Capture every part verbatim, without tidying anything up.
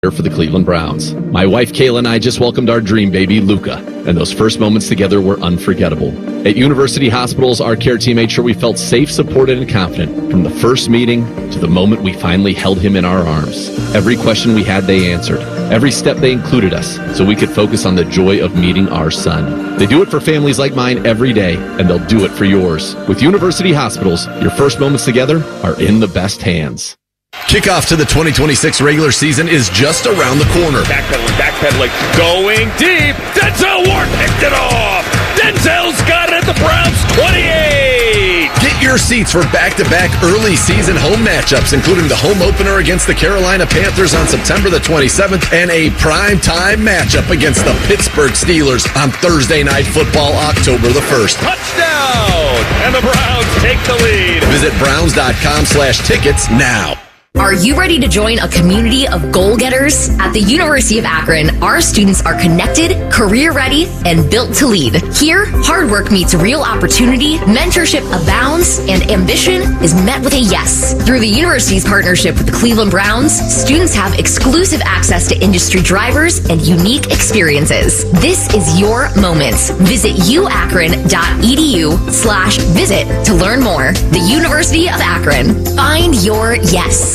for the Cleveland Browns. My wife Kayla and I just welcomed our dream baby Luca, and those first moments together were unforgettable. At University Hospitals, our care team made sure we felt safe, supported, and confident from the first meeting to the moment we finally held him in our arms. Every question we had, they answered. Every step, they included us so we could focus on the joy of meeting our son. They do it for families like mine every day, and they'll do it for yours. With University Hospitals, your first moments together are in the best hands. Kickoff to the twenty twenty-six regular season is just around the corner. Backpedaling, backpedaling, going deep. Denzel Ward picked it off. Denzel's got it at the Browns twenty-eight. Get your seats for back-to-back early season home matchups, including the home opener against the Carolina Panthers on September the twenty-seventh and a primetime matchup against the Pittsburgh Steelers on Thursday Night Football, October the first. Touchdown! And the Browns take the lead. Visit Browns.com slash tickets now. Are you ready to join a community of goal-getters? At the University of Akron, our students are connected, career-ready, and built to lead. Here, hard work meets real opportunity, mentorship abounds, and ambition is met with a yes. Through the university's partnership with the Cleveland Browns, students have exclusive access to industry drivers and unique experiences. This is your moment. Visit uakron.edu slash visit to learn more. The University of Akron. Find your yes.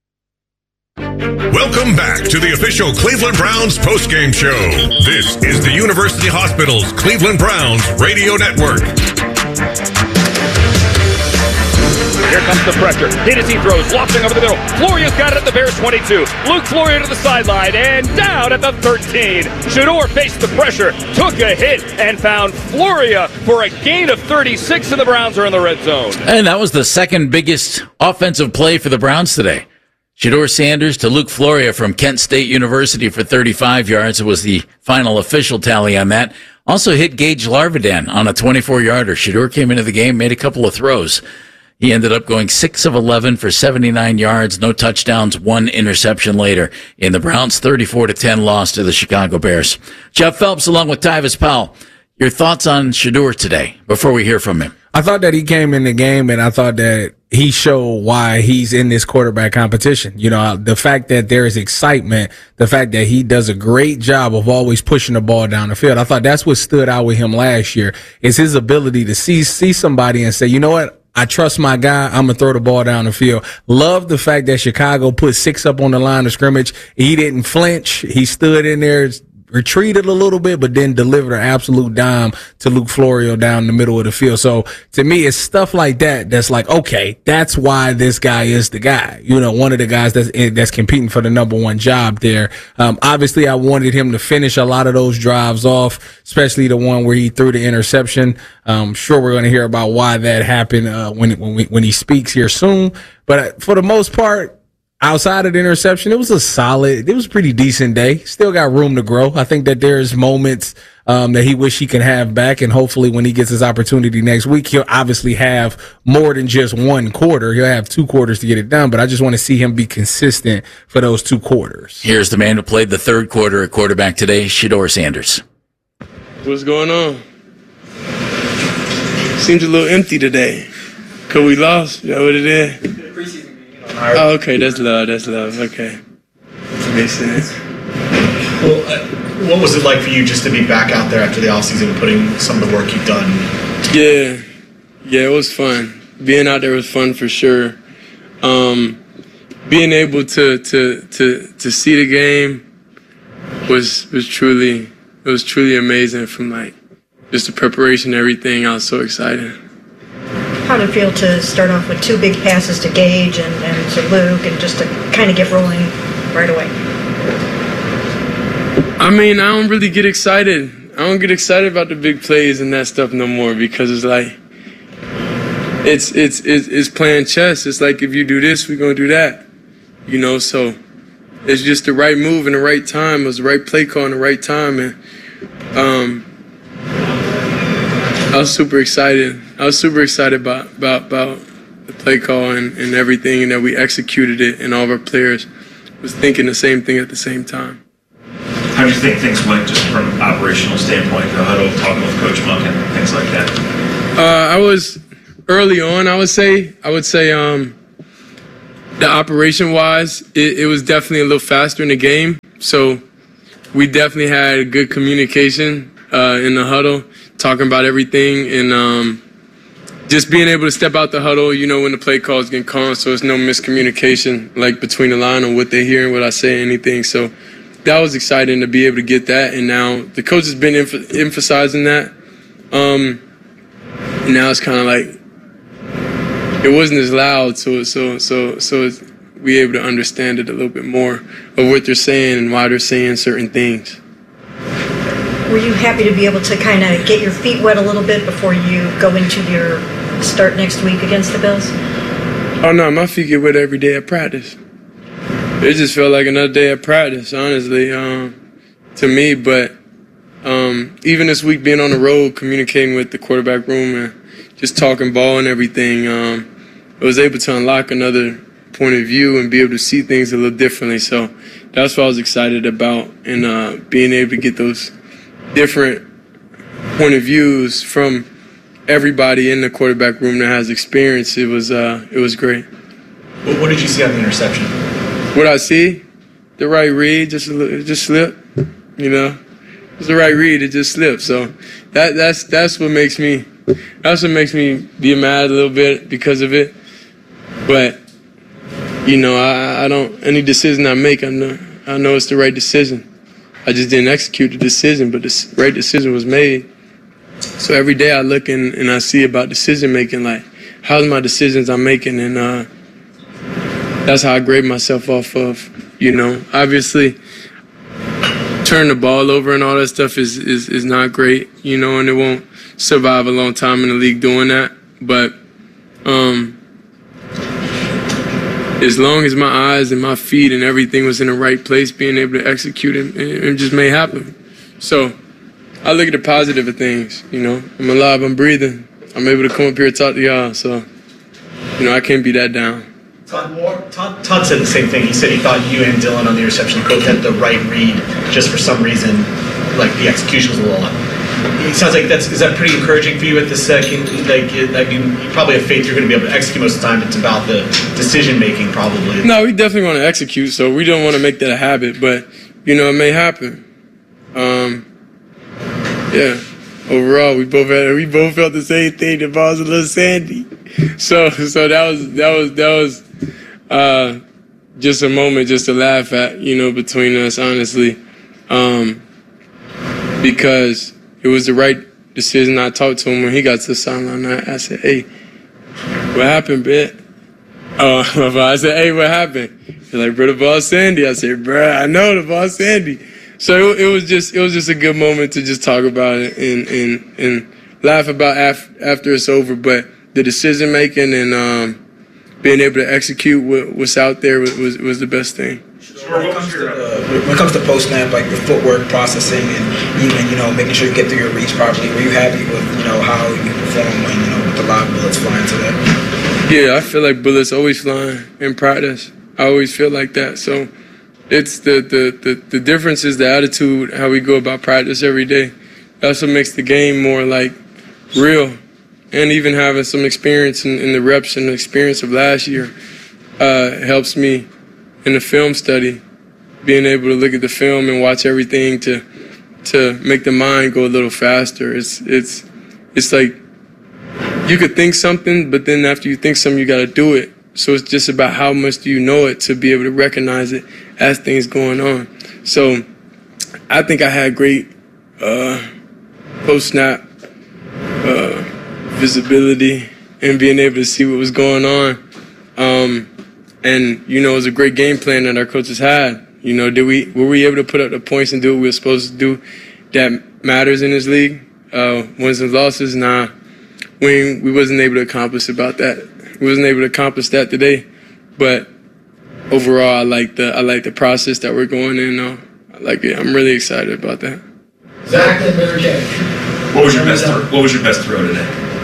Welcome back to the official Cleveland Browns postgame show. This is the University Hospitals Cleveland Browns radio network. Here comes the pressure. Hit as he throws, lofting over the middle. Floria's got it at the Bears twenty-two. Luke Floria to the sideline and down at the thirteen. Shedeur faced the pressure, took a hit, and found Floria for a gain of thirty-six, and the Browns are in the red zone. And that was the second biggest offensive play for the Browns today. Shedeur Sanders to Luke Floria from Kent State University for thirty-five yards. It was the final official tally on that. Also hit Gage Larvidan on a twenty-four-yarder. Shedeur came into the game, made a couple of throws. He ended up going six of eleven for seventy-nine yards, no touchdowns, one interception later in the Browns' thirty-four to ten loss to the Chicago Bears. Jeff Phelps along with Tyvis Powell. Your thoughts on Shedeur today before we hear from him? I thought that he came in the game and I thought that he showed why he's in this quarterback competition. You know, the fact that there is excitement, the fact that he does a great job of always pushing the ball down the field. I thought that's what stood out with him last year is his ability to see, see somebody and say, you know what? I trust my guy. I'm going to throw the ball down the field. Love the fact that Chicago put six up on the line of scrimmage. He didn't flinch. He stood in there, retreated a little bit, but then delivered an absolute dime to Luke Florio down the middle of the field. So to me, it's stuff like that that's like, okay, that's why this guy is the guy. You know, one of the guys that's that's competing for the number one job there. Um, obviously, I wanted him to finish a lot of those drives off, especially the one where he threw the interception. I'm sure we're going to hear about why that happened uh, when when we, when he speaks here soon. But for the most part, outside of the interception, it was a solid, it was a pretty decent day. Still got room to grow. I think that there's moments um, that he wish he can have back, and hopefully when he gets his opportunity next week, he'll obviously have more than just one quarter. He'll have two quarters to get it done, but I just want to see him be consistent for those two quarters. Here's the man who played the third quarter at quarterback today, Shedeur Sanders. What's going on? Seems a little empty today. Because we lost? Is that what it is? Oh, okay, that's love, that's love, okay. That makes sense. Well, uh, what was it like for you just to be back out there after the offseason and putting some of the work you've done? Yeah, yeah, it was fun. Being out there was fun for sure. Um, being able to, to to to see the game was was truly it was truly amazing. From like just the preparation, everything. I was so excited. How did it feel to start off with two big passes to Gage and, and to Luke and just to kind of get rolling right away? I mean, I don't really get excited. I don't get excited about the big plays and that stuff no more because it's like, it's it's it's, it's playing chess. It's like if you do this, we're going to do that. You know, so it's just the right move in the right time. It was the right play call in the right time. And um, I was super excited. I was super excited about, about, about the play call and, and everything, and that we executed it, and all of our players was thinking the same thing at the same time. How do you think things went just from an operational standpoint, the huddle, talking with Coach Monk and things like that? Uh, I was early on, I would say, I would say um, The operation-wise, it, it was definitely a little faster in the game. So we definitely had good communication uh, in the huddle, talking about everything, and um, just being able to step out the huddle, you know, when the play calls get called, so it's no miscommunication, like between the line on what they hear and what I say, anything. So that was exciting to be able to get that, and now the coach has been emph- emphasizing that. Um, and now it's kind of like, it wasn't as loud, so so so so it's, we able to understand it a little bit more of what they're saying and why they're saying certain things. Were you happy to be able to kind of get your feet wet a little bit before you go into your start next week against the Bills? Oh no, my feet get wet every day at practice. It just felt like another day at practice, honestly, um, to me. But um, even this week, being on the road, communicating with the quarterback room and just talking ball and everything, um, I was able to unlock another point of view and be able to see things a little differently. So that's what I was excited about, and uh, being able to get those different point of views from everybody in the quarterback room that has experience. It was uh, it was great. What, what did you see on the interception? What I see, the right read, just a little, it just slipped. You know, it's the right read, it just slipped. So that that's that's what makes me. That's what makes me be mad a little bit because of it. But, you know, I, I don't, any decision I make, I know, I know it's the right decision. I just didn't execute the decision, but the right decision was made. So every day I look and, and I see about decision making, like, how's my decisions I'm making? And uh, that's how I grade myself off of, you know. Obviously, turn the ball over and all that stuff is, is, is not great, you know, and it won't survive a long time in the league doing that. But um, as long as my eyes and my feet and everything was in the right place, being able to execute it, it just may happen. So I look at the positive of things, you know. I'm alive, I'm breathing. I'm able to come up here and talk to y'all. So, you know, I can't be that down. Todd, Moore, Todd, Todd said the same thing. He said he thought you and Dylan on the interception coach had the right read, just for some reason, like the execution was a little off. It sounds like that's, is that pretty encouraging for you at the second? Like, I mean, you probably have faith you're going to be able to execute most of the time. It's about the decision making, probably. No, we definitely want to execute, so we don't want to make that a habit. But you know, it may happen. Um, yeah. Overall, we both had, we both felt the same thing. The ball's a little sandy. So, so that was that was that was uh, just a moment, just to laugh at, you know, between us, honestly, um, because it was the right decision. I talked to him when he got to the sideline. I, I said, "Hey, what happened, bit?" Oh, I said, "Hey, what happened?" He's like, "Bro, the ball's sandy." I said, "Bro, I know the ball's sandy." So it, it was just it was just a good moment to just talk about it and and, and laugh about af- after it's over. But the decision making and um, being able to execute what, what's out there was, was was the best thing. When it comes to the, when it comes to post snap, like the footwork processing and even, you know, making sure you get through your reads properly, were you happy with, you know, how you perform when, you know, with the live bullets flying today? Yeah, I feel like bullets always flying in practice. I always feel like that. So it's the the, the, the difference is the attitude, how we go about practice every day. That's what makes the game more like real. And even having some experience in, in the reps and the experience of last year uh, helps me in the film study, being able to look at the film and watch everything to to make the mind go a little faster. It's it's it's like you could think something, but then after you think something, you got to do it. So it's just about how much do you know it to be able to recognize it as things going on. So I think I had great uh, post-snap uh, visibility and being able to see what was going on. Um, and, you know, it was a great game plan that our coaches had. You know, did we were we able to put up the points and do what we were supposed to do that matters in this league? Uh, wins and losses, nah. We, we wasn't able to accomplish about that. We wasn't able to accomplish that today. But overall, I like the I like the process that we're going in. Uh, I like it. I'm really excited about that. Zach and Mary Kay. What was your best throw, What was your best throw today?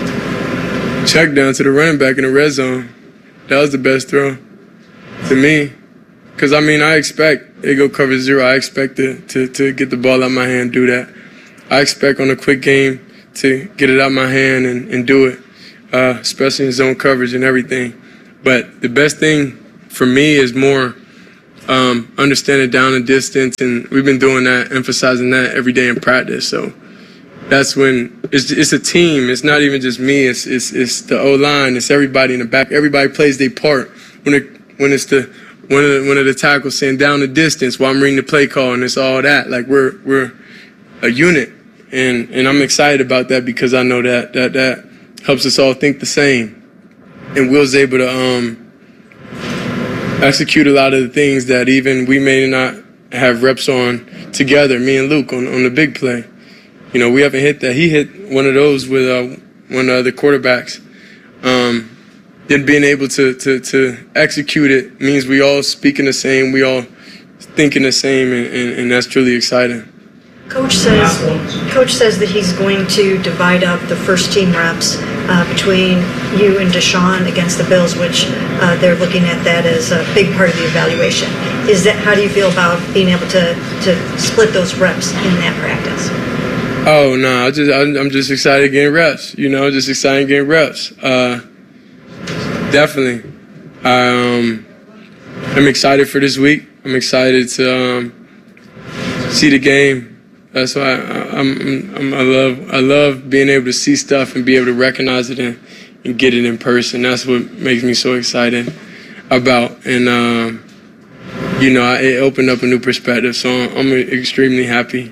Check down to the running back in the red zone. That was the best throw to me. Because, I mean, I expect they go cover zero. I expect to, to, to get the ball out of my hand, do that. I expect on a quick game to get it out of my hand and, and do it, uh, especially in zone coverage and everything. But the best thing for me is more um, understanding down and distance, and we've been doing that, emphasizing that every day in practice. So that's when it's, it's a team. It's not even just me. It's it's it's the O-line. It's everybody in the back. Everybody plays their part. When it when it's the one of the, one of the tackles saying down the distance while I'm reading the play call, and it's all that. Like we're we're a unit, and and I'm excited about that because I know that that that helps us all think the same. And Will's able to um, execute a lot of the things that even we may not have reps on together. Me and Luke on on the big play. You know, we haven't hit that. He hit one of those with uh, one of the quarterbacks. Um, then being able to, to, to execute it means we all speaking the same, we all thinking the same, and, and, and that's truly exciting. Coach says, Coach says that he's going to divide up the first team reps uh, between you and Deshaun against the Bills, which uh, they're looking at that as a big part of the evaluation. Is that, how do you feel about being able to, to split those reps in that practice? Oh, no, I just, I'm just excited getting reps, you know, just excited getting reps. Uh, definitely. Um, I'm excited for this week. I'm excited to um, see the game. That's why I, I'm, I'm, I love I love being able to see stuff and be able to recognize it and, and get it in person. That's what makes me so excited about. And, um, you know, it opened up a new perspective, so I'm extremely happy.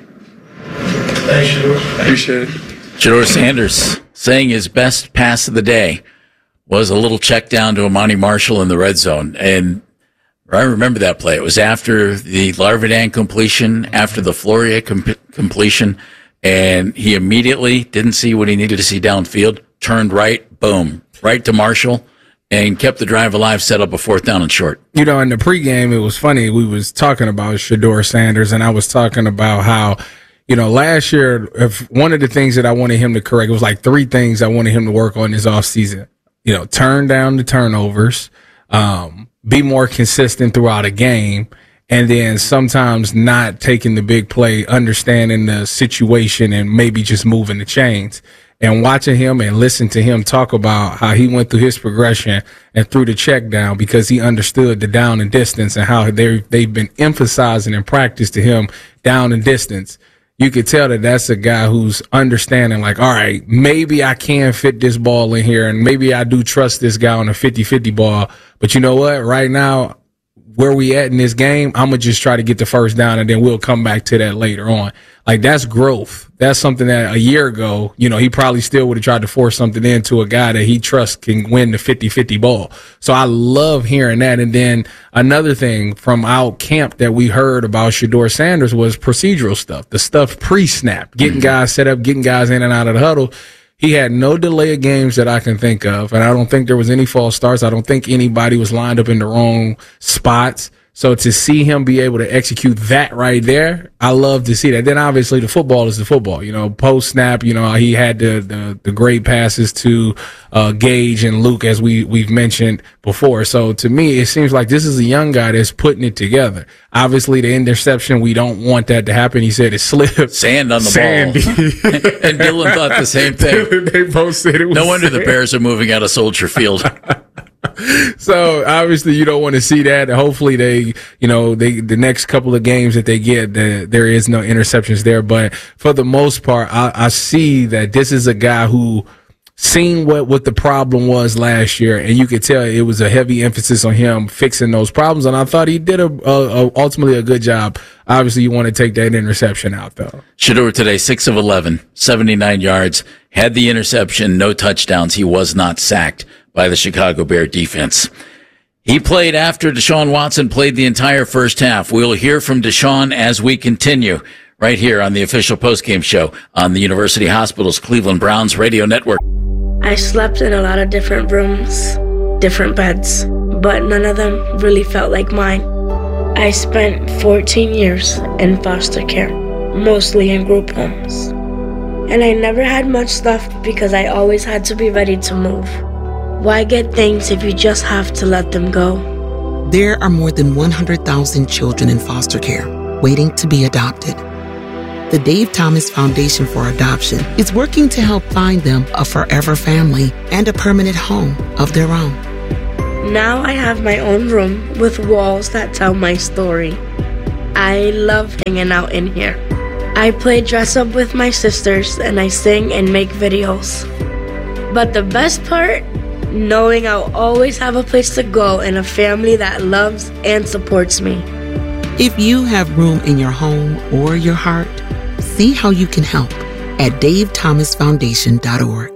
Thanks, Shedeur. Appreciate it. Shedeur Sanders saying his best pass of the day was a little check down to Amani Marshall in the red zone. And I remember that play. It was after the Larvidan completion, after the Floria com- completion, and he immediately didn't see what he needed to see downfield, turned right, boom, right to Marshall, and kept the drive alive, set up a fourth down and short. You know, in the pregame, it was funny. We was talking about Shedeur Sanders, and I was talking about how, you know, last year, if one of the things that I wanted him to correct, it was like three things I wanted him to work on this offseason. You know, turn down the turnovers, um, be more consistent throughout a game, and then sometimes not taking the big play, understanding the situation and maybe just moving the chains. And watching him and listen to him talk about how he went through his progression and threw the check down because he understood the down and distance and how they they've been emphasizing in practice to him down and distance. You could tell that that's a guy who's understanding, like, all right, maybe I can fit this ball in here, and maybe I do trust this guy on a fifty-fifty ball. But you know what? Right now, where we at in this game, I'm going to just try to get the first down, and then we'll come back to that later on. Like, that's growth. That's something that a year ago, you know, he probably still would have tried to force something into a guy that he trusts can win the fifty-fifty ball. So I love hearing that. And then another thing from out camp that we heard about Shedeur Sanders was procedural stuff, the stuff pre-snap, getting guys set up, getting guys in and out of the huddle. He had no delay of games that I can think of, and I don't think there was any false starts. I don't think anybody was lined up in the wrong spots. So to see him be able to execute that right there, I love to see that. Then obviously the football is the football. You know, post snap, you know, he had the the, the great passes to uh, Gage and Luke, as we we've mentioned before. So to me, it seems like this is a young guy that's putting it together. Obviously, the interception, we don't want that to happen. He said it slipped. Sand on the Sandy. ball. And Dylan thought the same thing. They both said it was No wonder sand. the Bears are moving out of Soldier Field. So obviously you don't want to see that. Hopefully they, you know, they, the next couple of games that they get, the, there is no interceptions there. But for the most part, I, I see that this is a guy who seen what, what the problem was last year. And you could tell it was a heavy emphasis on him fixing those problems. And I thought he did a, a, a ultimately a good job. Obviously you want to take that interception out though. Shedeur today, six of eleven, seventy-nine yards, had the interception, no touchdowns. He was not sacked by the Chicago Bear defense. He played after Deshaun Watson played the entire first half. We'll hear from Deshaun as we continue right here on the official postgame show on the University Hospitals Cleveland Browns radio network. I slept in a lot of different rooms, different beds, but none of them really felt like mine. I spent fourteen years in foster care, mostly in group homes. And I never had much left because I always had to be ready to move. Why get things if you just have to let them go? There are more than one hundred thousand children in foster care waiting to be adopted. The Dave Thomas Foundation for Adoption is working to help find them a forever family and a permanent home of their own. Now I have my own room with walls that tell my story. I love hanging out in here. I play dress up with my sisters and I sing and make videos. But the best part, knowing I'll always have a place to go and a family that loves and supports me. If you have room in your home or your heart, see how you can help at dave thomas foundation dot org.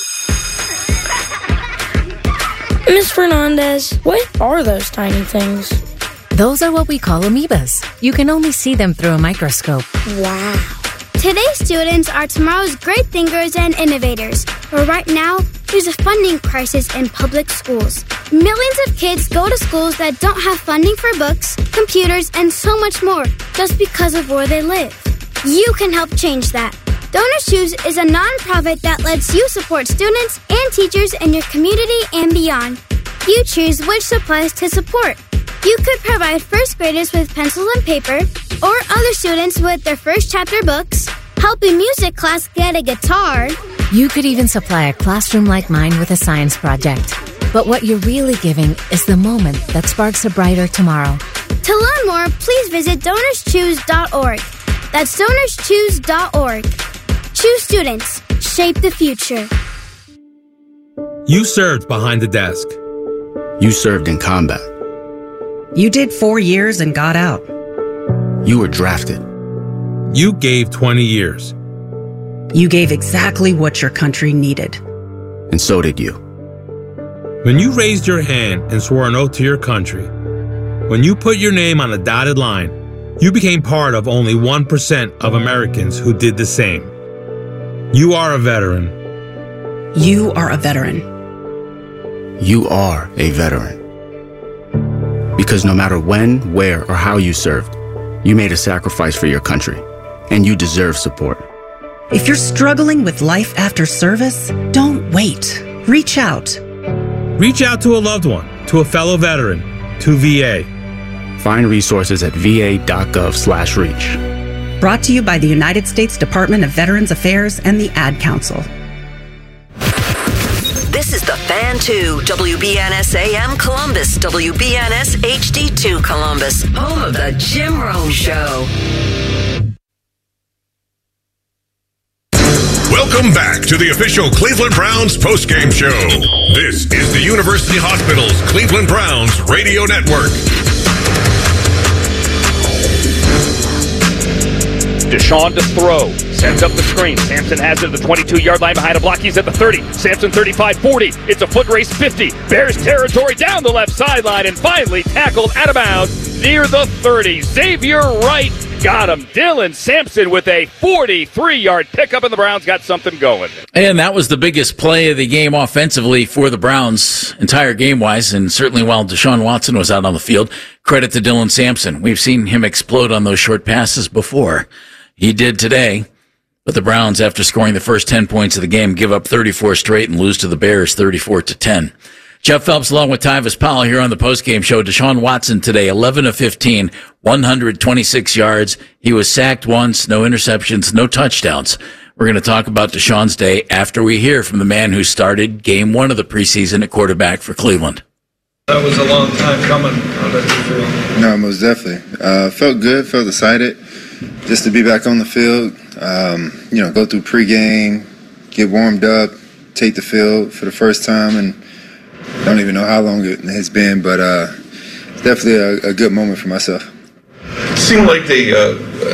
Miz Fernandez, what are those tiny things? Those are what we call amoebas. You can only see them through a microscope. Wow. Today's students are tomorrow's great thinkers and innovators. But right now, there's a funding crisis in public schools. Millions of kids go to schools that don't have funding for books, computers, and so much more just because of where they live. You can help change that. Donors Choose is a nonprofit that lets you support students and teachers in your community and beyond. You choose which supplies to support. You could provide first graders with pencils and paper, or other students with their first chapter books, help a music class get a guitar. You could even supply a classroom like mine with a science project. But what you're really giving is the moment that sparks a brighter tomorrow. To learn more, please visit donors choose dot org. That's donors choose dot org. Choose students. Shape the future. You served behind the desk. You served in combat. You did four years and got out. You were drafted. You gave twenty years. You gave exactly what your country needed. And so did you. When you raised your hand and swore an oath to your country, when you put your name on a dotted line, you became part of only one percent of Americans who did the same. You are a veteran. You are a veteran. You are a veteran. Because no matter when, where, or how you served, you made a sacrifice for your country, and you deserve support. If you're struggling with life after service, don't wait. Reach out. Reach out to a loved one, to a fellow veteran, to V A. Find resources at v a dot gov slash reach. Brought to you by the United States Department of Veterans Affairs and the Ad Council. This is the Fan two, W B N S A M Columbus, W B N S H D two Columbus, home of the Jim Rome Show. Welcome back to the official Cleveland Browns postgame show. This is the University Hospitals Cleveland Browns radio network. Deshaun to throw. Sends up the screen. Sampson has it at the twenty-two-yard line behind a block. He's at the thirty. Sampson thirty-five forty. It's a foot race fifty. Bears territory down the left sideline and finally tackled out of bounds near the thirty. Xavier Wright got him. Dylan Sampson with a forty-three-yard pickup, and the Browns got something going. And that was the biggest play of the game offensively for the Browns, entire game-wise, and certainly while Deshaun Watson was out on the field. Credit to Dylan Sampson. We've seen him explode on those short passes before. He did today. But the Browns, after scoring the first ten points of the game, give up thirty-four straight and lose to the Bears thirty-four to ten. Jeff Phelps along with Tyvis Powell here on the postgame show. Deshaun Watson today, eleven of fifteen, one hundred twenty-six yards. He was sacked once, no interceptions, no touchdowns. We're going to talk about Deshaun's day after we hear from the man who started game one of the preseason at quarterback for Cleveland. That was a long time coming. How did you feel? No, most definitely. Uh, felt good, felt excited just to be back on the field. Um, you know, go through pregame, get warmed up, take the field for the first time, and I don't even know how long it has been, but uh, it's definitely a, a good moment for myself. It seemed like the uh,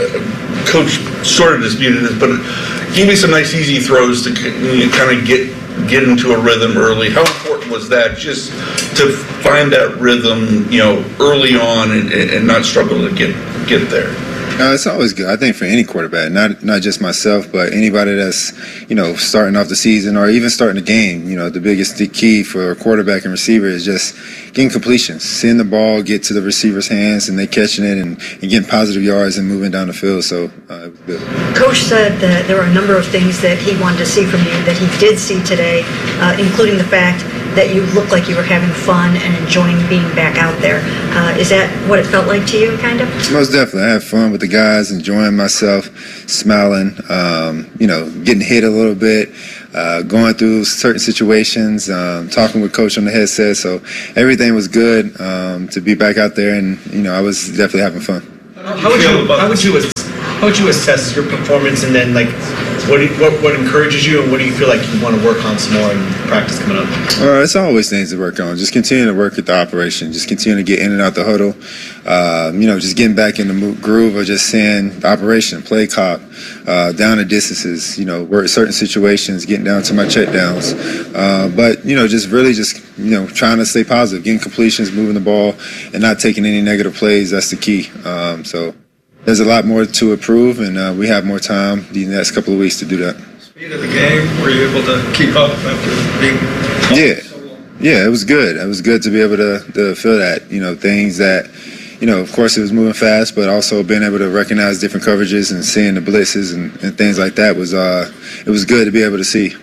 uh, coach sort of disputed this, but it gave me some nice easy throws to you know, kind of get get into a rhythm early. How important was that just to find that rhythm, you know, early on and, and not struggle to get get there? Uh, it's always good, I think, for any quarterback, not not just myself, but anybody that's, you know, starting off the season or even starting the game. You know, the biggest key for a quarterback and receiver is just getting completions, seeing the ball get to the receiver's hands and they catching it and, and getting positive yards and moving down the field. So uh, it was good. Coach said that there were a number of things that he wanted to see from you that he did see today, uh, including the fact that you looked like you were having fun and enjoying being back out there. Uh, is that what it felt like to you, kind of? Most definitely. I had fun with the guys, enjoying myself, smiling, um, you know, getting hit a little bit. uh, going through certain situations, um, talking with Coach on the headset. So everything was good um, to be back out there, and you know I was definitely having fun. How would you how would you how would you assess your performance, and then like what do you, what what encourages you, and what do you feel like you want to work on some more in practice coming up? Well, it's always things to work on. Just continue to work at the operation. Just continue to get in and out the huddle. Uh, you know, just getting back in the mo- groove of just seeing the operation, play cop, uh, down the distances. You know, work certain situations, getting down to my check downs. Uh, but you know, just really just you know trying to stay positive, getting completions, moving the ball, and not taking any negative plays. That's the key. Um, so. There's a lot more to improve, and uh, we have more time the next couple of weeks to do that. Speed of the game, were you able to keep up after being? Yeah, yeah, it was good. It was good to be able to, to feel that. You know, things that, you know, of course it was moving fast, but also being able to recognize different coverages and seeing the blitzes and, and things like that was uh, it was good to be able to see.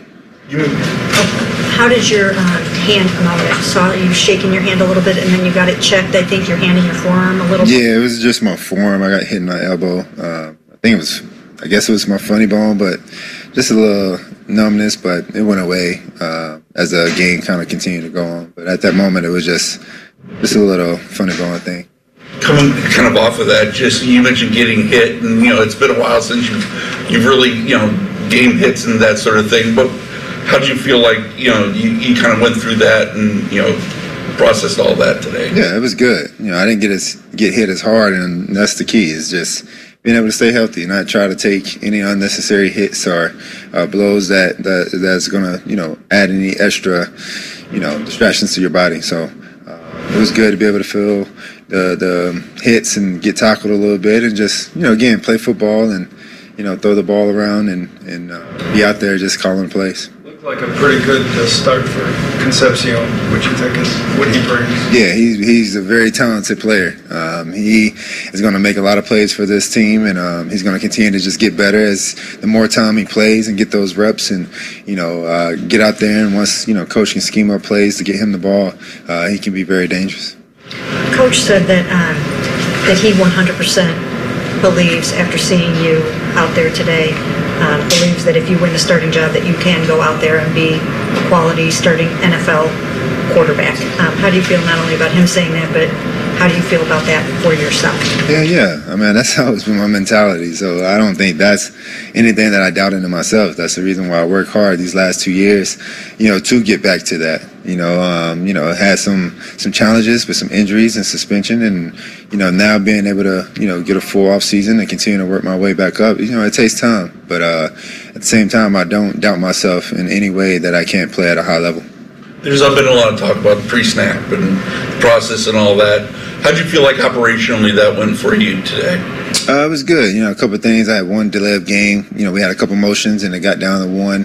How did your uh, hand come out? I saw you shaking your hand a little bit, and then you got it checked. I think your hand and your forearm a little bit. Yeah, it was just my forearm. I got hit in my elbow. Uh, I think it was, I guess it was my funny bone, but just a little numbness, but it went away uh, as the game kind of continued to go on. But at that moment, it was just, just a little funny bone thing. Coming kind of off of that, just you mentioned getting hit, and you know it's been a while since you've you've really you know gained hits and that sort of thing, but. How did you feel like, you know, you, you kind of went through that and, you know, processed all that today? Yeah, it was good. You know, I didn't get as get hit as hard, and that's the key is just being able to stay healthy and not try to take any unnecessary hits or uh, blows that, that that's going to, you know, add any extra, you know, distractions to your body. So uh, it was good to be able to feel the, the hits and get tackled a little bit and just, you know, again, play football and, you know, throw the ball around and, and uh, be out there just calling plays. Like a pretty good uh, start for Concepcion. What you think is what he brings? Yeah, he's he's a very talented player. Um, he is going to make a lot of plays for this team, and um, he's going to continue to just get better as the more time he plays and get those reps, and you know uh, get out there. And once you know Coach can scheme up plays to get him the ball, uh, he can be very dangerous. Coach said that um, that he one hundred percent believes after seeing you out there today. Um, believes that if you win the starting job that you can go out there and be a quality starting N F L quarterback. Um, how do you feel not only about him saying that, but how do you feel about that for yourself? Yeah, yeah. I mean, that's always been my mentality. So I don't think that's anything that I doubt into myself. That's the reason why I work hard these last two years, you know, to get back to that. You know, um, you know, had some some challenges with some injuries and suspension, and you know, now being able to you know get a full off season and continue to work my way back up. You know, it takes time, but uh, at the same time, I don't doubt myself in any way that I can't play at a high level. There's been a lot of talk about the pre-snap and process and all that. How did you feel like operationally that went for you today? Uh, it was good. You know, a couple of things. I had one delay of game. You know, we had a couple motions and it got down to one.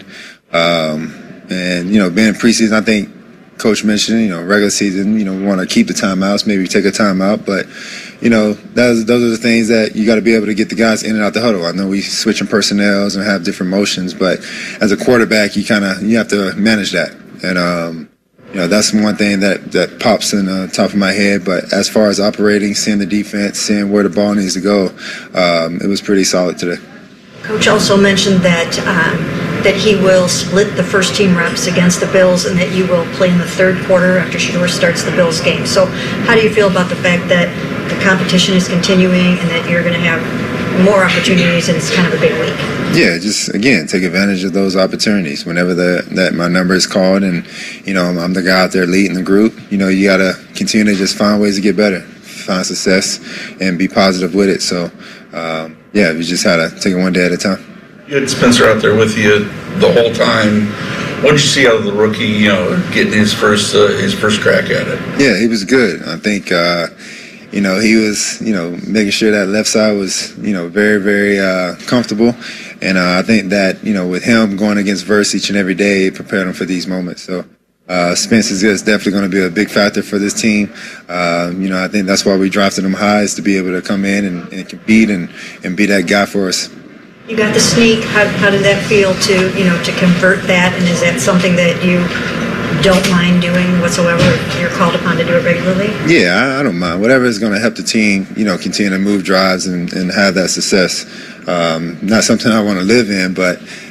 Um, and you know, being in preseason, I think Coach mentioned, you know, regular season, you know, we want to keep the timeouts, maybe take a timeout, but you know, those those are the things that you got to be able to get the guys in and out the huddle. I know we switching personnels and have different motions, but as a quarterback, you kind of you have to manage that. And, um, you know, that's one thing that, that pops in the top of my head. But as far as operating, seeing the defense, seeing where the ball needs to go, um, it was pretty solid today. Coach also mentioned that um, that he will split the first team reps against the Bills and that you will play in the third quarter after Shedeur starts the Bills game. So how do you feel about the fact that the competition is continuing and that you're going to have more opportunities and it's kind of a big week? Yeah, just again take advantage of those opportunities whenever the, that my number is called, and you know I'm, I'm the guy out there leading the group. You know you got to continue to just find ways to get better, find success, and be positive with it. So um, yeah, we just had to take it one day at a time. You had Spencer out there with you the whole time. What did you see out of the rookie? You know, getting his first uh, his first crack at it. Yeah, he was good. I think. Uh, You know, he was, you know, making sure that left side was, you know, very, very uh, comfortable. And uh, I think that, you know, with him going against Verse each and every day, it prepared him for these moments. So uh, Spence is definitely going to be a big factor for this team. Uh, you know, I think that's why we drafted him high, is to be able to come in and, and compete and, and be that guy for us. You got the sneak. How, how did that feel to, you know, to convert that? And is that something that you don't mind doing whatsoever if you're called upon to do it regularly? Yeah, I, I don't mind. Whatever is going to help the team, you know, continue to move drives and, and have that success. Um, not something I want to live in, but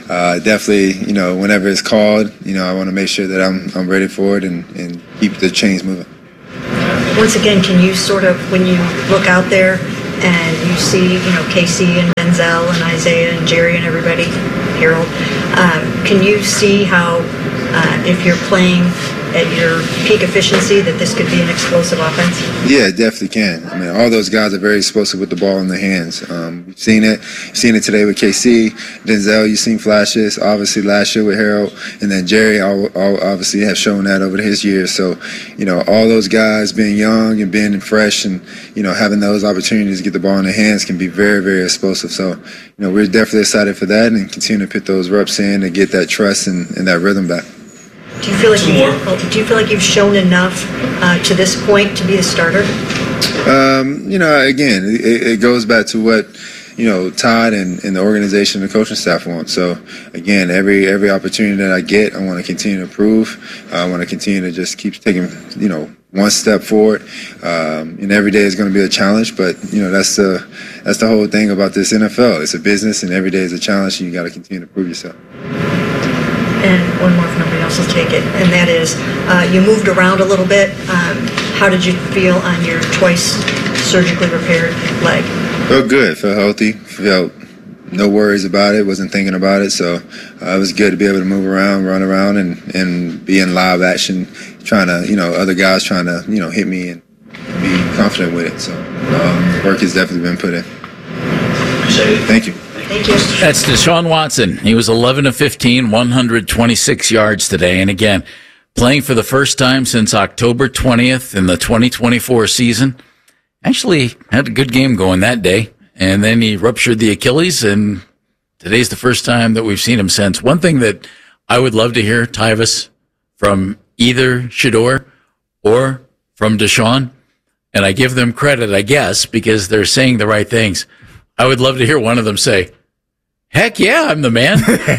uh, definitely, you know, whenever it's called, you know, I want to make sure that I'm I'm ready for it and, and keep the chains moving. Once again, can you sort of, when you look out there and you see, you know, Casey and Denzel and Isaiah and Jerry and everybody, Harold, um, can you see how uh, if you're playing at your peak efficiency that this could be an explosive offense? Yeah, it definitely can. I mean, all those guys are very explosive with the ball in their hands. Um, we've seen it. We've seen it today with K C. Denzel, you've seen flashes, obviously last year with Harold. And then Jerry all, all obviously have shown that over his years. So, you know, all those guys being young and being fresh and, you know, having those opportunities to get the ball in their hands can be very, very explosive. So, you know, we're definitely excited for that and continue to put those reps in to get that trust and, and that rhythm back. Do you feel like you, do you feel like you've shown enough uh, to this point to be a starter? Um, you know, again, it, it goes back to what, you know, Todd and, and the organization and the coaching staff want. So, again, every every opportunity that I get, I want to continue to improve. I want to continue to just keep taking, you know, one step forward. Um, and every day is going to be a challenge, but, you know, that's the that's the whole thing about this N F L. It's a business, and every day is a challenge, and you got to continue to prove yourself. And one more if nobody else will take it, and that is uh, you moved around a little bit. Um, how did you feel on your twice surgically repaired leg? Felt good, felt healthy, felt no worries about it, wasn't thinking about it. So uh, it was good to be able to move around, run around, and, and be in live action, trying to, you know, other guys trying to, you know, hit me and be confident with it. So um, work has definitely been put in. Thank you. Thank you. That's Deshaun Watson. He was eleven of fifteen, one hundred twenty-six yards today. And again, playing for the first time since October twentieth in the twenty twenty-four season. Actually had a good game going that day. And then he ruptured the Achilles, and today's the first time that we've seen him since. One thing that I would love to hear, Tyvis, from either Shedeur or from Deshaun, and I give them credit, I guess, because they're saying the right things. I would love to hear one of them say, heck yeah, I'm the man.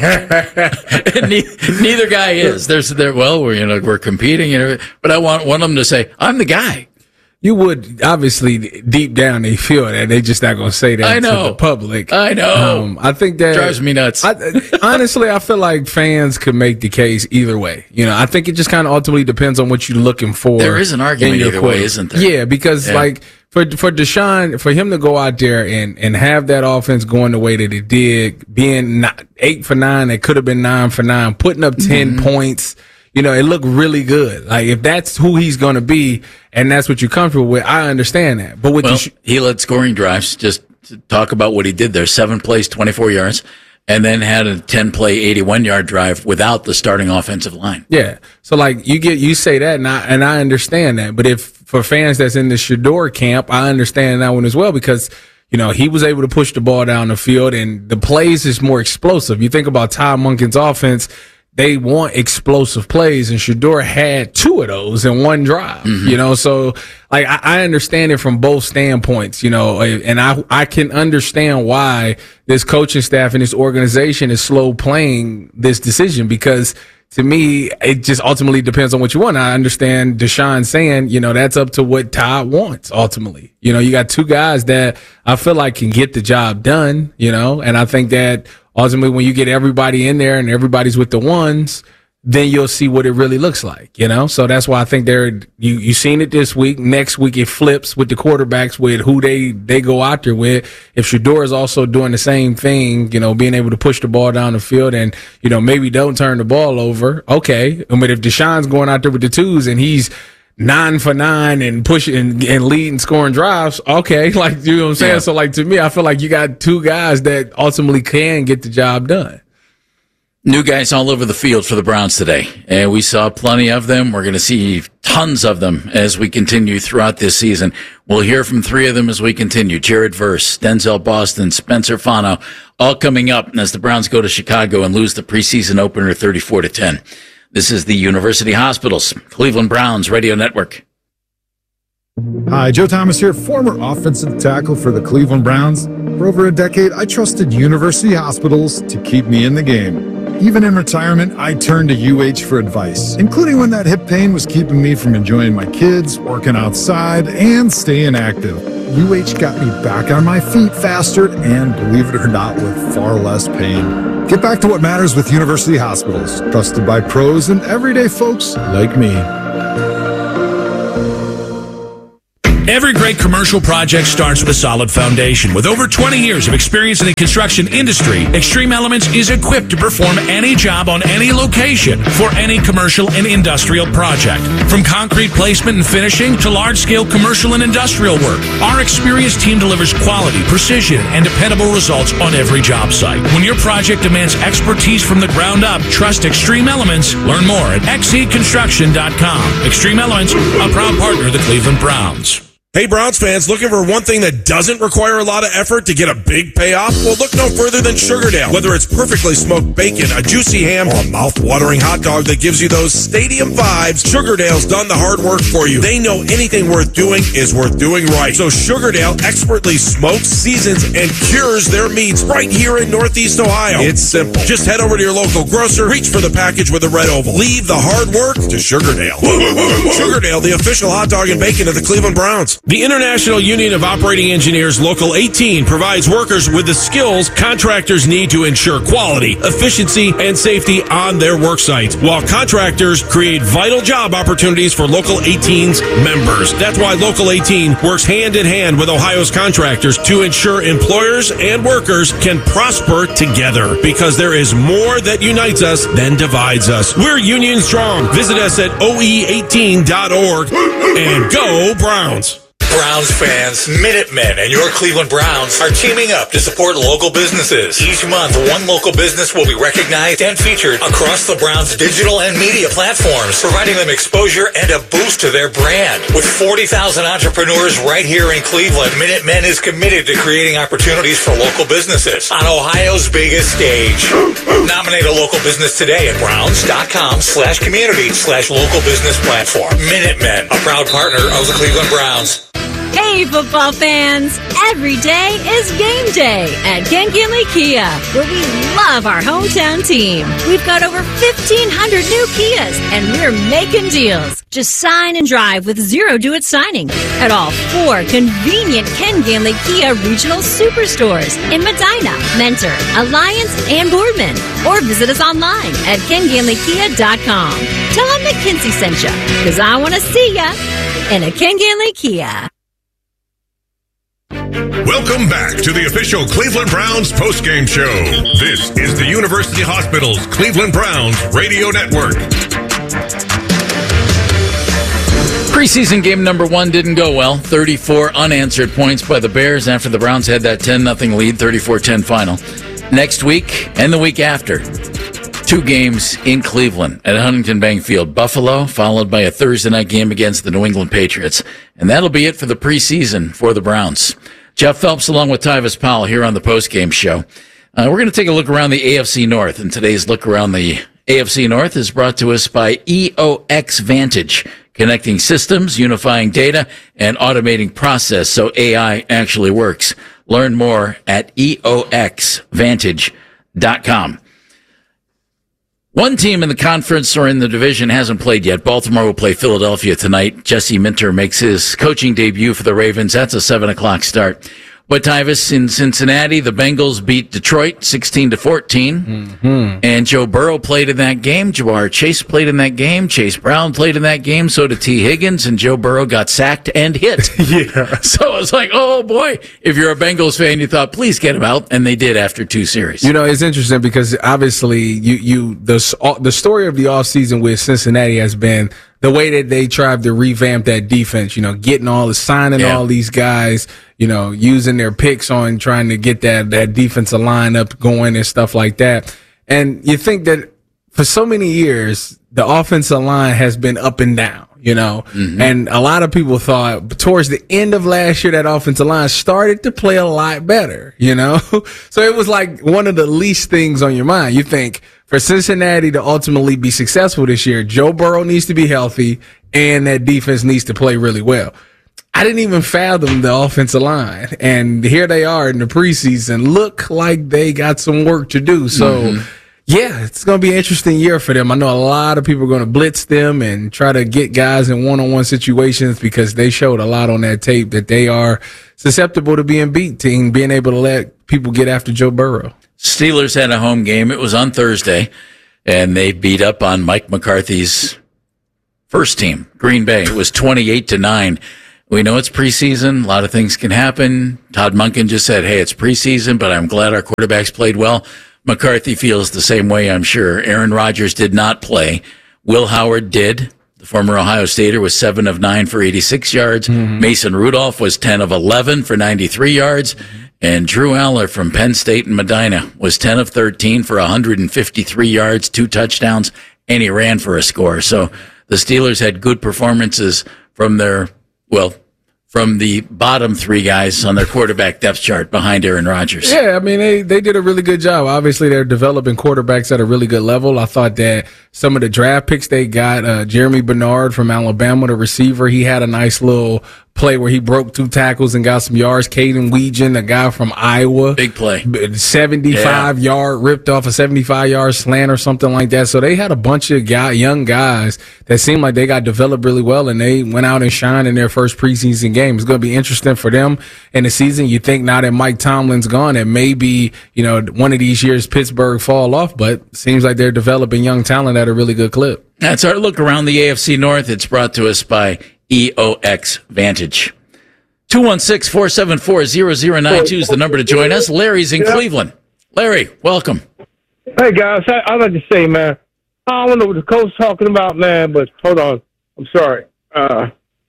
And ne- neither guy is. There's there. Well, we're you know we're competing, you know, but I want one of them to say, I'm the guy. You would obviously deep down they feel that they just not going to say that I know. to the public. I know. Um, I think that drives me nuts. I, honestly, I feel like fans could make the case either way. You know, I think it just kind of ultimately depends on what you're looking for. There is an argument either way, isn't there? Yeah, because Yeah. like for for Deshaun, for him to go out there and and have that offense going the way that it did, being not, eight for nine, it could have been nine for nine, putting up ten points. You know, it looked really good. Like, if that's who he's going to be and that's what you're comfortable with, I understand that. But with Well, the sh- he led scoring drives. Just to talk about what he did there. Seven plays, twenty-four yards, and then had a ten-play, eighty-one-yard drive without the starting offensive line. yeah. So, like, you get, you say that, and I, and I understand that. But if, for fans that's in the Shedeur camp, I understand that one as well, because, you know, he was able to push the ball down the field, and the plays is more explosive. You think about Todd Monken's offense, they want explosive plays, and Shedeur had two of those in one drive, Mm-hmm. you know, so like, I, I understand it from both standpoints, you know, and I, I can understand why this coaching staff and this organization is slow playing this decision, because to me, it just ultimately depends on what you want. I understand Deshaun saying, you know, that's up to what Todd wants ultimately. You know, you got two guys that I feel like can get the job done, you know, and I think that ultimately when you get everybody in there and everybody's with the ones, then you'll see what it really looks like, you know? So that's why I think they're, you, you seen it this week. Next week it flips with the quarterbacks with who they, they go out there with. If Shedeur is also doing the same thing, you know, being able to push the ball down the field and, you know, maybe don't turn the ball over. Okay. But if Deshaun's going out there with the twos and he's nine for nine and pushing and, and leading scoring drives, okay. Like, you know what I'm saying? Yeah. So like, to me, I feel like you got two guys that ultimately can get the job done. New guys all over the field for the Browns today, and we saw plenty of them. We're going to see tons of them as we continue throughout this season. We'll hear from three of them as we continue. Jared Verse, Denzel Boston, Spencer Fano, all coming up as the Browns go to Chicago and lose the preseason opener thirty-four to ten. This is the University Hospitals, Cleveland Browns Radio Network. Hi, Joe Thomas here, former offensive tackle for the Cleveland Browns. For over a decade, I trusted University Hospitals to keep me in the game. Even in retirement, I turned to U H for advice, including when that hip pain was keeping me from enjoying my kids, working outside, and staying active. U H got me back on my feet faster and, believe it or not, with far less pain. Get back to what matters with University Hospitals, trusted by pros and everyday folks like me. Every great commercial project starts with a solid foundation. With over twenty years of experience in the construction industry, Extreme Elements is equipped to perform any job on any location for any commercial and industrial project. From concrete placement and finishing to large-scale commercial and industrial work, our experienced team delivers quality, precision, and dependable results on every job site. When your project demands expertise from the ground up, trust Extreme Elements. Learn more at x e construction dot com. Extreme Elements, a proud partner of the Cleveland Browns. Hey, Browns fans, looking for one thing that doesn't require a lot of effort to get a big payoff? Well, look no further than Sugardale. Whether it's perfectly smoked bacon, a juicy ham, or a mouth-watering hot dog that gives you those stadium vibes, Sugardale's done the hard work for you. They know anything worth doing is worth doing right. So Sugardale expertly smokes, seasons, and cures their meats right here in Northeast Ohio. It's simple. Just head over to your local grocer, reach for the package with the red oval. Leave the hard work to Sugardale. Sugardale, the official hot dog and bacon of the Cleveland Browns. The International Union of Operating Engineers Local eighteen provides workers with the skills contractors need to ensure quality, efficiency, and safety on their work sites, while contractors create vital job opportunities for Local eighteen's members. That's why Local eighteen works hand in hand with Ohio's contractors to ensure employers and workers can prosper together, because there is more that unites us than divides us. We're union strong. Visit us at O E eighteen dot org and go Browns. Browns fans, Minutemen and your Cleveland Browns are teaming up to support local businesses. Each month, one local business will be recognized and featured across the Browns' digital and media platforms, providing them exposure and a boost to their brand. With forty thousand entrepreneurs right here in Cleveland, Minutemen is committed to creating opportunities for local businesses on Ohio's biggest stage. Nominate a local business today at browns.com slash community slash local business platform. Minutemen, a proud partner of the Cleveland Browns. Hey, football fans! Every day is game day at Ken Ginley Kia, where we love our hometown team. We've got over fifteen hundred new Kias, and we're making deals. Just sign and drive with zero do-it signing at all four convenient Ken Ginley Kia regional superstores in Medina, Mentor, Alliance, and Boardman. Or visit us online at ken ginley kia dot com. Tell them McKinsey sent you, because I want to see ya in a Ken Ginley Kia. Welcome back to the official Cleveland Browns postgame show. This is the University Hospitals Cleveland Browns Radio Network. Preseason game number one didn't go well. thirty-four unanswered points by the Bears after the Browns had that ten nothing lead, thirty-four ten final. Next week and the week after, two games in Cleveland at Huntington Bank Field. Buffalo, followed by a Thursday night game against the New England Patriots. And that'll be it for the preseason for the Browns. Jeff Phelps along with Tyvis Powell here on the postgame show. Uh, we're going to take a look around the A F C North, and today's look around the A F C North is brought to us by E O X Vantage, connecting systems, unifying data, and automating process so A I actually works. Learn more at E O X vantage dot com. One team in the conference or in the division hasn't played yet. Baltimore will play Philadelphia tonight. Jesse Minter makes his coaching debut for the Ravens. That's a seven o'clock start. But Tyvis, in Cincinnati, the Bengals beat Detroit sixteen to fourteen. Mm-hmm. And Joe Burrow played in that game. Ja'Marr Chase played in that game. Chase Brown played in that game. So did T. Higgins. And Joe Burrow got sacked and hit. Yeah. So it's like, oh boy, if you're a Bengals fan, you thought, please get him out. And they did after two series. You know, it's interesting because obviously you, you, the, the story of the offseason with Cincinnati has been the way that they tried to revamp that defense, you know, getting all the signing yeah. all these guys, you know, using their picks on trying to get that, that defensive line up going and stuff like that. And you think that for so many years, the offensive line has been up and down, you know, mm-hmm. and a lot of people thought towards the end of last year, that offensive line started to play a lot better, you know, so it was like one of the least things on your mind. You think for Cincinnati to ultimately be successful this year, Joe Burrow needs to be healthy and that defense needs to play really well. I didn't even fathom the offensive line. And here they are in the preseason. Look like they got some work to do. So, mm-hmm. Yeah, it's going to be an interesting year for them. I know a lot of people are going to blitz them and try to get guys in one-on-one situations because they showed a lot on that tape that they are susceptible to being beat and being able to let people get after Joe Burrow. Steelers had a home game. It was on Thursday, and they beat up on Mike McCarthy's first team, Green Bay. It was twenty-eight to nine. We know it's preseason. A lot of things can happen. Todd Monken just said, hey, it's preseason, but I'm glad our quarterbacks played well. McCarthy feels the same way, I'm sure. Aaron Rodgers did not play. Will Howard did. The former Ohio Stater was seven of nine for eighty-six yards. Mm-hmm. Mason Rudolph was ten of eleven for ninety-three yards. And Drew Aller from Penn State and Medina was ten of thirteen for one hundred fifty-three yards, two touchdowns, and he ran for a score. So the Steelers had good performances from their, well, from the bottom three guys on their quarterback depth chart behind Aaron Rodgers. Yeah, I mean, they, they did a really good job. Obviously, they're developing quarterbacks at a really good level. I thought that some of the draft picks they got, uh, Jeremy Bernard from Alabama, the receiver, he had a nice little play where he broke two tackles and got some yards. Caden Weegan, a guy from Iowa. Big play. seventy-five yeah. yard, ripped off a seventy-five yard slant or something like that. So they had a bunch of guy, young guys that seemed like they got developed really well, and they went out and shined in their first preseason game. It's going to be interesting for them in the season. You think now that Mike Tomlin's gone, that maybe, you know, one of these years Pittsburgh fall off, but seems like they're developing young talent at a really good clip. That's our look around the A F C North. It's brought to us by E O X Vantage. two one six, four seven four, zero zero nine two is the number to join us. Larry's in yeah. Cleveland. Larry, welcome. Hey, guys. I, I'd like to say, man, I don't know what the coach talking about, man, but hold on. I'm sorry. Uh,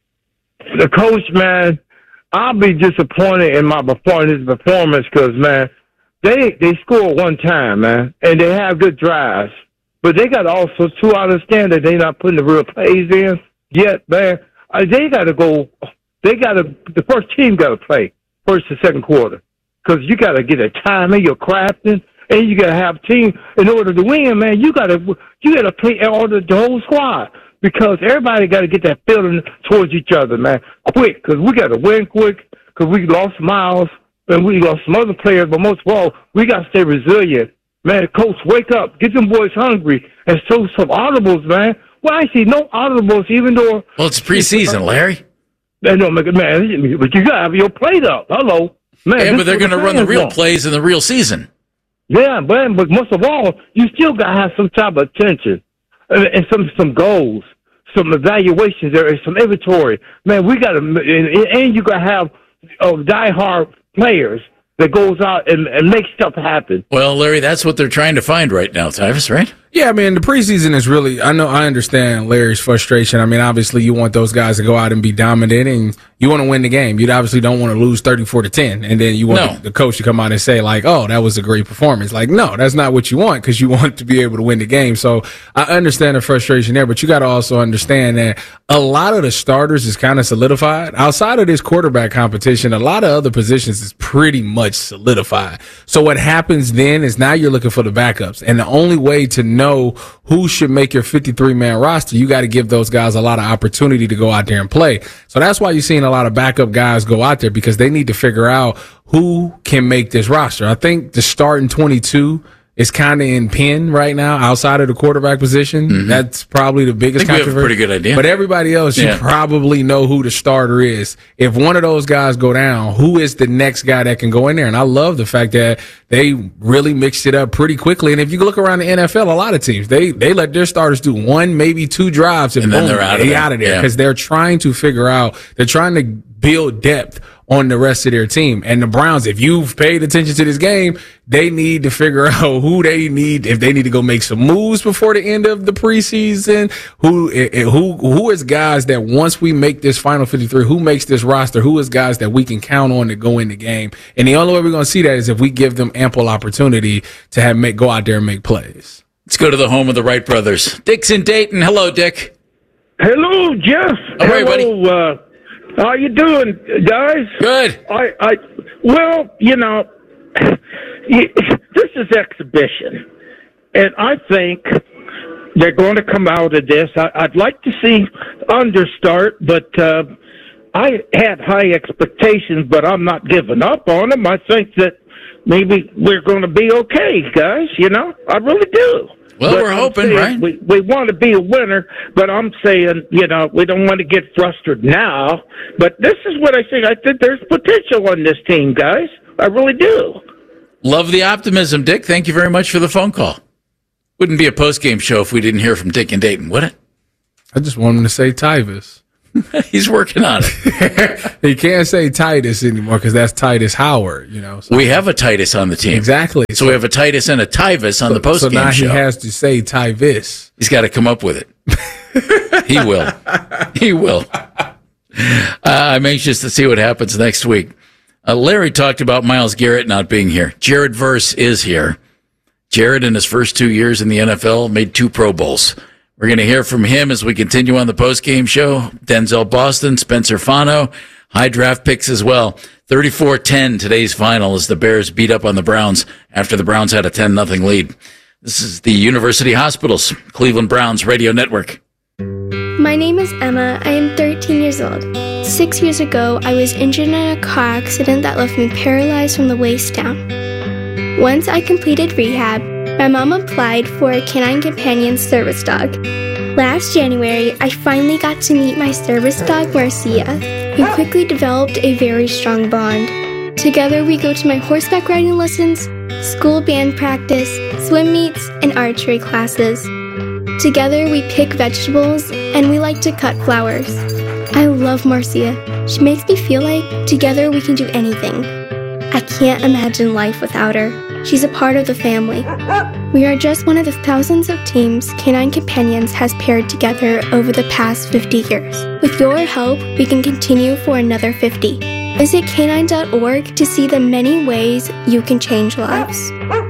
the coach, man, I'll be disappointed in my performance performance because, man, they they score one time, man, and they have good drives. But they got to also, to understand that they're not putting the real plays in yet, man. Uh, they got to go. They got to. The first team got to play first and second quarter because you got to get a timing, your crafting, and you got to have team in order to win, man. You got to you got to play all the, the whole squad because everybody got to get that feeling towards each other, man, quick because we got to win quick because we lost Miles and we lost some other players, but most of all, we got to stay resilient, man. Coach, wake up, get them boys hungry, and show some audibles, man. Well, I see no audibles, even though. Well, it's preseason, Larry. That don't make it, man. But you got to have your plate up. Hello, man. Yeah, but they're going to run the real want. plays in the real season. Yeah, man. But most of all, you still got to have some type of attention and, and some some goals, some evaluations there, and some inventory. Man, we got to, and, and you got to have uh, diehard players that goes out and, and makes stuff happen. Well, Larry, that's what they're trying to find right now, Tyvis, right? Yeah, I mean, the preseason is really, I know, I understand Larry's frustration. I mean, obviously, you want those guys to go out and be dominant, and you want to win the game. You obviously don't want to lose thirty-four to ten, and then you want no. the coach to come out and say, like, oh, that was a great performance. Like, no, that's not what you want because you want to be able to win the game. So I understand the frustration there, but you got to also understand that a lot of the starters is kind of solidified. Outside of this quarterback competition, a lot of other positions is pretty much solidified. So what happens then is now you're looking for the backups, and the only way to know who should make your fifty-three man roster, you got to give those guys a lot of opportunity to go out there and play. So that's why you're seeing a lot of backup guys go out there because they need to figure out who can make this roster. I think the starting twenty-two is kind of in pin right now outside of the quarterback position. Mm-hmm. That's probably the biggest I think controversy. We have a pretty good idea. But everybody else, yeah. you probably know who the starter is. If one of those guys go down, who is the next guy that can go in there? And I love the fact that they really mixed it up pretty quickly. And if you look around the N F L, a lot of teams, they they let their starters do one, maybe two drives, and, and boom, then they're out of they there. out of there because yeah. they're trying to figure out, they're trying to build depth on the rest of their team. And the Browns, if you've paid attention to this game, they need to figure out who they need, if they need to go make some moves before the end of the preseason, who, who, who is guys that once we make this final fifty-three, who makes this roster, who is guys that we can count on to go in the game. And the only way we're going to see that is if we give them ample opportunity to have make, go out there and make plays. Let's go to the home of the Wright brothers. Dick's in Dayton. Hello, Dick. Hello, Jeff. How are you, buddy? Hello, uh, how you doing, guys? Good. I, I, well, you know, this is exhibition, and I think they're going to come out of this. I, I'd like to see understart, but uh, I had high expectations, but I'm not giving up on them. I think that maybe we're going to be okay, guys. You know, I really do. Well, But we're I'm hoping, saying right? We we want to be a winner, but I'm saying, you know, we don't want to get frustrated now. But this is what I think. I think there's potential on this team, guys. I really do. Love the optimism, Dick. Thank you very much for the phone call. Wouldn't be a post-game show if we didn't hear from Dick and Dayton, would it? I just want him to say Tyvis. He's working on it. He can't say Titus anymore because that's Titus Howard, you know. So. We have a Titus on the team. Exactly. So, so we have a Titus and a Tyvis on so, the post-game show. So now show. He has to say Tyvis. He's got to come up with it. He will. He will. Uh, I'm anxious to see what happens next week. Uh, Larry talked about Myles Garrett not being here. Jared Verse is here. Jared, in his first two years in the N F L, made two Pro Bowls. We're going to hear from him as we continue on the post-game show. Denzel Boston, Spencer Fano, high draft picks as well. thirty-four ten, today's final, as the Bears beat up on the Browns after the Browns had a ten nothing lead. This is the University Hospitals, Cleveland Browns Radio Network. My name is Emma. I am thirteen years old. Six years ago, I was injured in a car accident that left me paralyzed from the waist down. Once I completed rehab, my mom applied for a Canine Companion service dog. Last January, I finally got to meet my service dog, Marcia. We quickly developed a very strong bond. Together, we go to my horseback riding lessons, school band practice, swim meets, and archery classes. Together, we pick vegetables, and we like to cut flowers. I love Marcia. She makes me feel like together we can do anything. I can't imagine life without her. She's a part of the family. We are just one of the thousands of teams Canine Companions has paired together over the past fifty years. With your help, we can continue for another fifty. Visit canine dot org to see the many ways you can change lives.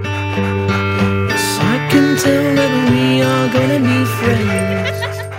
I can tell that we are gonna be friends.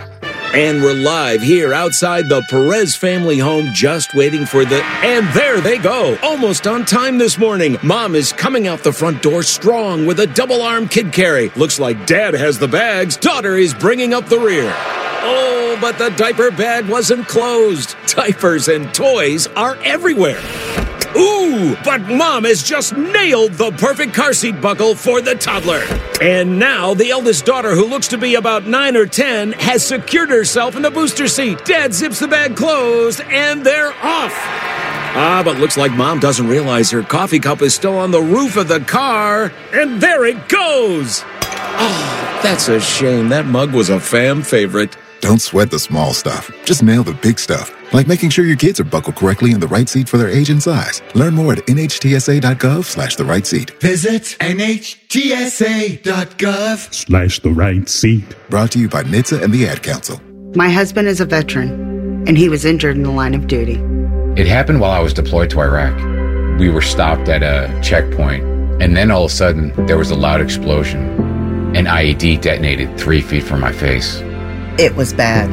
And we're live here outside the Perez family home, just waiting for the... And there they go, almost on time this morning. Mom is coming out the front door strong with a double-arm kid carry. Looks like Dad has the bags. Daughter is bringing up the rear. Oh, but the diaper bag wasn't closed. Diapers and toys are everywhere. Ooh, but Mom has just nailed the perfect car seat buckle for the toddler. And now the eldest daughter, who looks to be about nine or ten, has secured herself in the booster seat. Dad zips the bag closed, and they're off. Ah, but looks like Mom doesn't realize her coffee cup is still on the roof of the car. And there it goes. Oh, that's a shame. That mug was a fam favorite. Don't sweat the small stuff. Just nail the big stuff. Like making sure your kids are buckled correctly in the right seat for their age and size. Learn more at N H T S A dot gov slash the right seat. Visit N H T S A dot gov Slash the right seat. Brought to you by N H T S A and the Ad Council. My husband is a veteran, and he was injured in the line of duty. It happened while I was deployed to Iraq. We were stopped at a checkpoint, and then all of a sudden, there was a loud explosion. An I E D detonated three feet from my face. It was bad.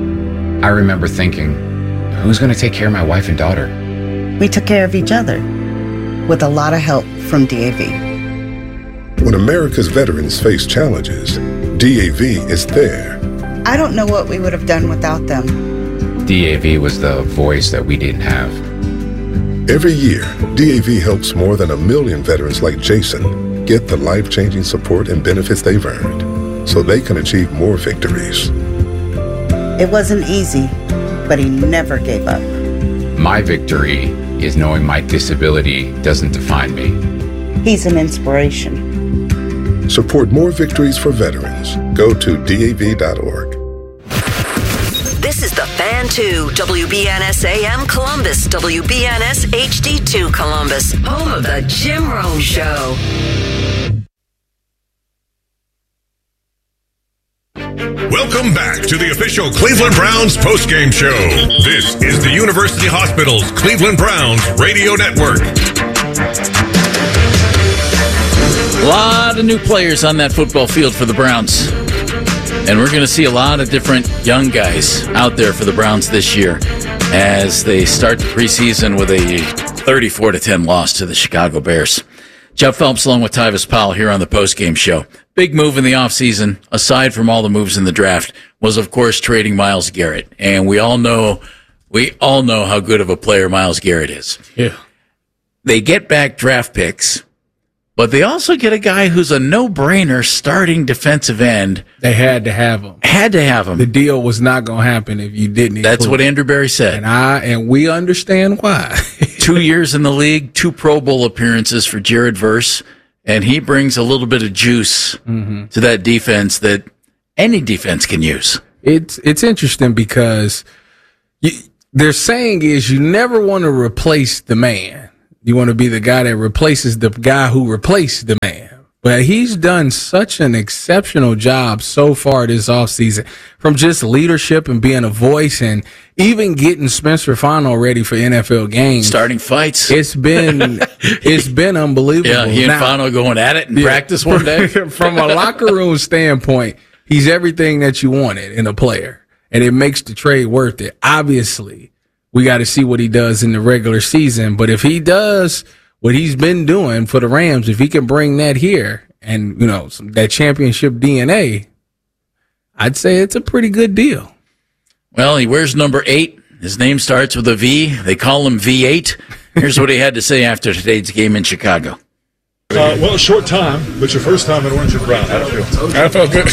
I remember thinking, who's going to take care of my wife and daughter? We took care of each other, with a lot of help from D A V. When America's veterans face challenges, D A V is there. I don't know what we would have done without them. D A V was the voice that we didn't have. Every year, D A V helps more than a million veterans like Jason get the life-changing support and benefits they've earned, so they can achieve more victories. It wasn't easy, but he never gave up. My victory is knowing my disability doesn't define me. He's an inspiration. Support more victories for veterans. Go to D A V dot org. This is the Fan two, W B N S A M Columbus, W B N S H D two Columbus, home of the Jim Rome Show. Welcome back to the official Cleveland Browns postgame show. This is the University Hospitals Cleveland Browns Radio Network. A lot of new players on that football field for the Browns. And we're going to see a lot of different young guys out there for the Browns this year as they start the preseason with a thirty-four to ten loss to the Chicago Bears. Jeff Phelps along with Tyvis Powell here on the postgame show. Big move in the offseason, aside from all the moves in the draft, was of course trading Myles Garrett. And we all know we all know how good of a player Myles Garrett is. Yeah. They get back draft picks But they also get a guy who's a no-brainer starting defensive end. They had to have him. Had to have him. The deal was not going to happen if you didn't. That's what Andrew Berry said. And I and we understand why. Two years in the league, two Pro Bowl appearances for Jared Verse, and he brings a little bit of juice mm-hmm. to that defense that any defense can use. It's it's interesting because you, their saying is you never want to replace the man. You want to be the guy that replaces the guy who replaced the man. But he's done such an exceptional job so far this offseason, from just leadership and being a voice and even getting Spencer Fano ready for N F L games. Starting fights. It's been it's been unbelievable. Yeah, he and now, Fano going at it in yeah, practice one day. From a locker room standpoint, he's everything that you wanted in a player, and it makes the trade worth it. Obviously, we got to see what he does in the regular season, but if he does what he's been doing for the Rams, if he can bring that here and, you know, some, that championship D N A, I'd say it's a pretty good deal. Well, he wears number eight. His name starts with a V. They call him V eight. Here's what he had to say after today's game in Chicago. Uh, well, a short time, but your first time in orange and brown. How did it feel? I felt good.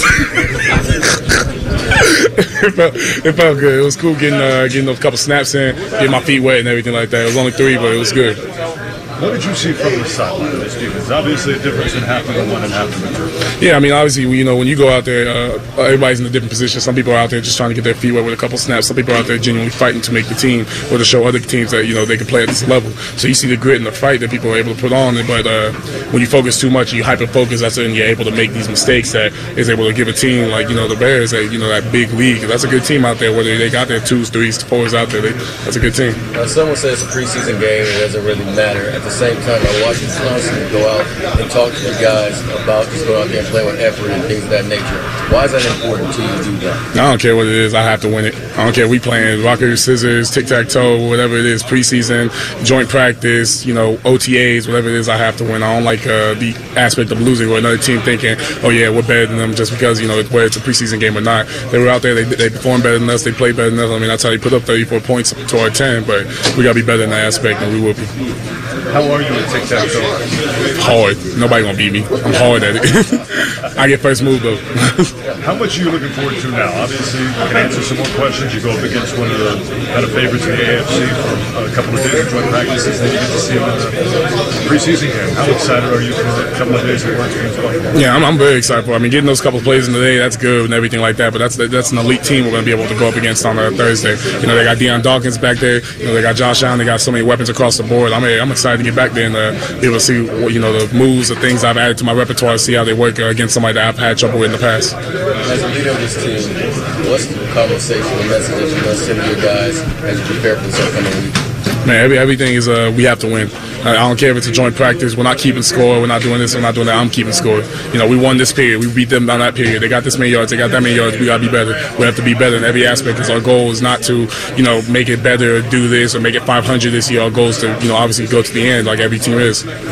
it, felt, it felt good. It was cool getting uh, getting a couple snaps in, getting my feet wet and everything like that. It was only three, but it was good. What did you see from the sideline of this defense? Obviously, a difference in half of the one and half of the two. Yeah, I mean, obviously, you know, when you go out there, uh, everybody's in a different position. Some people are out there just trying to get their feet wet with a couple snaps. Some people are out there genuinely fighting to make the team or to show other teams that, you know, they can play at this level. So you see the grit and the fight that people are able to put on. But uh, when you focus too much and you hyper-focus, that's when you're able to make these mistakes that is able to give a team like, you know, the Bears, that, you know, that big league. That's a good team out there, whether they got their twos, threes, fours out there. They, that's a good team. Now, someone says it's a preseason game. It doesn't really matter. At the same time, I watch you constantly go out and talk to the guys about just going out there and playing with effort and things of that nature. Why is that important to you to do that? I don't care what it is. I have to win it. I don't care. We playing rock, paper, scissors, tic-tac-toe, whatever it is, preseason, joint practice, you know, O T As, whatever it is, I have to win. I don't like uh, the aspect of losing or another team thinking, oh, yeah, we're better than them just because, you know, whether it's a preseason game or not. They were out there. They, they performed better than us. They played better than us. I mean, that's how they put up thirty-four points to our ten, but we got to be better in that aspect, and we will be. How are you at tic-tac-toe? Hard. Nobody gonna beat me. I'm hard at it. I get first move though. How much are you looking forward to now? Obviously, you can answer some more questions. You go up against one of the kind of favorites in the A F C for a couple of days of joint practices. Then you get to see him in the preseason game. How excited are you for a couple of days of work against one? Yeah, I'm, I'm very excited for it. I mean, getting those couple of plays in the day, that's good and everything like that. But that's that's an elite team we're gonna be able to go up against on uh, Thursday. You know, they got Deion Dawkins back there. You know, they got Josh Allen. They got so many weapons across the board. I'm I'm excited to get back there and uh, be able to see what, you know, the moves, the things I've added to my repertoire, see how they work uh, against somebody that I've had trouble with in the past. As a leader of this team, what's the conversation, the message that you're going to send to your guys as you prepare for this upcoming week? Man, every, everything is uh, we have to win. I don't care if it's a joint practice. We're not keeping score. We're not doing this. We're not doing that. I'm keeping score. You know, we won this period. We beat them on that period. They got this many yards. They got that many yards. We got to be better. We have to be better in every aspect because our goal is not to, you know, make it better or do this or make it five hundred this year. Our goal is to, you know, obviously go to the end like every team is. Thank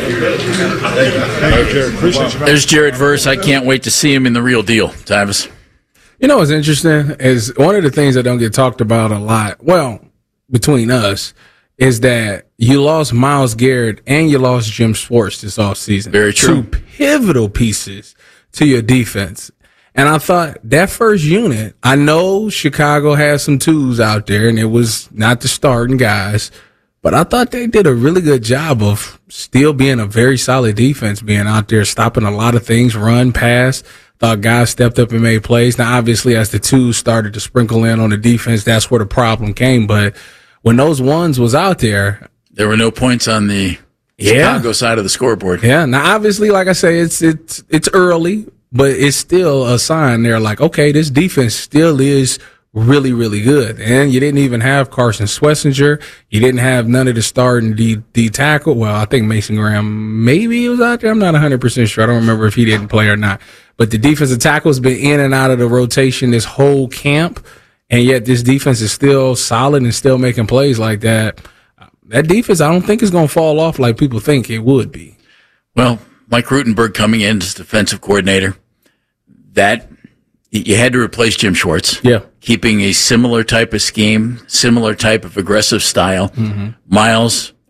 you. Thank you, Jared. Appreciate you. There's Jared Verse. I can't wait to see him in the real deal, Tavis. You know what's interesting is one of the things that don't get talked about a lot, well, between us, is that you lost Myles Garrett and you lost Jim Schwartz this offseason. Very true. Two pivotal pieces to your defense. And I thought that first unit, I know Chicago had some twos out there and it was not the starting guys, but I thought they did a really good job of still being a very solid defense, being out there, stopping a lot of things, run, pass. Thought guys stepped up and made plays. Now, obviously, as the twos started to sprinkle in on the defense, that's where the problem came. But when those ones was out there, there were no points on the yeah. Chicago side of the scoreboard. Yeah. Now, obviously, like I say, it's it's it's early, but it's still a sign there. Like, okay, this defense still is really, really good. And you didn't even have Carson Schlesinger. You didn't have none of the starting D, D tackle. Well, I think Mason Graham maybe he was out there. I'm not one hundred percent sure. I don't remember if he didn't play or not. But the defensive tackle has been in and out of the rotation this whole camp. And yet this defense is still solid and still making plays like that. That defense, I don't think is going to fall off like people think it would be. Well, Mike Rutenberg coming in as defensive coordinator, that you had to replace Jim Schwartz. Yeah. Keeping a similar type of scheme, similar type of aggressive style. Mm-hmm. Myles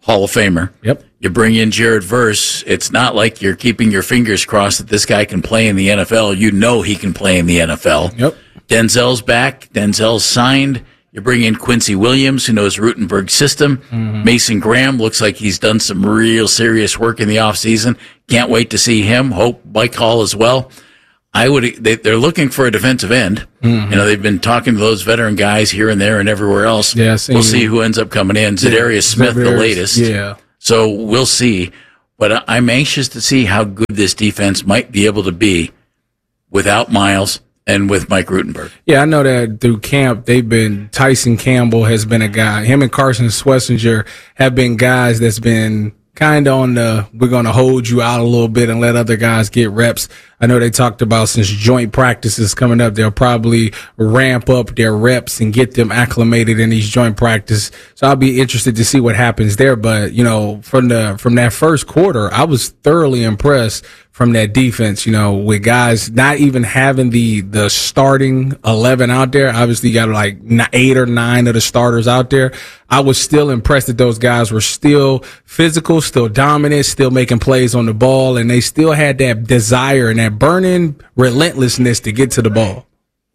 Hall of Famer. Yep. You bring in Jared Verse. It's not like you're keeping your fingers crossed that this guy can play in the N F L. You know he can play in the N F L. Yep. Denzel's back. Denzel's signed. You bring in Quincy Williams, who knows Rutenberg's system. Mm-hmm. Mason Graham looks like he's done some real serious work in the offseason. Can't wait to see him. Hope Mike Hall as well. I would. They, they're looking for a defensive end. Mm-hmm. You know, they've been talking to those veteran guys here and there and everywhere else. Yeah, we'll see who ends up coming in. Zadarius Smith, the Zadarius, latest. Yeah. So we'll see. But I'm anxious to see how good this defense might be able to be without Miles and with Mike Rutenberg. Yeah, I know that through camp, they've been, Tyson Campbell has been a guy. Him and Carson Schlesinger have been guys that's been kind of on the, we're going to hold you out a little bit and let other guys get reps. I know they talked about since joint practices coming up, they'll probably ramp up their reps and get them acclimated in these joint practices. So I'll be interested to see what happens there. But, you know, from the, from that first quarter, I was thoroughly impressed from that defense, you know, with guys not even having the, the starting eleven out there. Obviously, you got like eight or nine of the starters out there. I was still impressed that those guys were still physical, still dominant, still making plays on the ball, and they still had that desire and that burning relentlessness to get to the ball.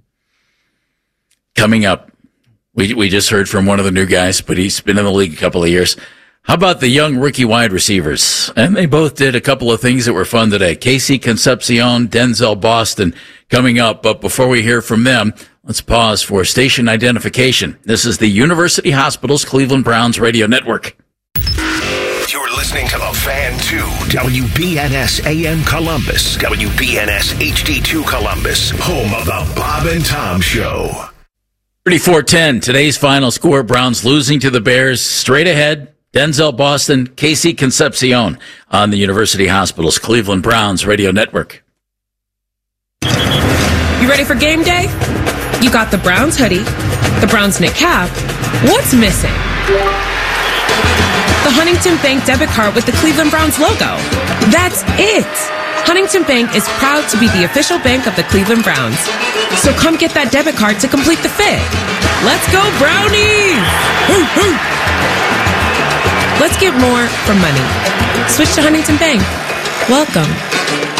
Coming up, we we just heard from one of the new guys, but he's been in the league a couple of years. How about the young rookie wide receivers? And they both did a couple of things that were fun today. Casey Concepcion, Denzel Boston coming up. But before we hear from them, let's pause for station identification. This is the University Hospitals Cleveland Browns Radio Network. You're listening to the Fan two, W B N S A M Columbus, W B N S H D two Columbus, home of the Bob and Tom Show. thirty-four ten, today's final score, Browns losing to the Bears. Straight ahead, Denzel Boston, Casey Concepcion on the University Hospitals Cleveland Browns Radio Network. You ready for game day? You got the Browns hoodie, the Browns knit cap. What's missing? The Huntington Bank debit card with the Cleveland Browns logo. That's it. Huntington Bank is proud to be the official bank of the Cleveland Browns. So come get that debit card to complete the fit. Let's go, Brownies! Woo, woo. Let's get more for money. Switch to Huntington Bank. Welcome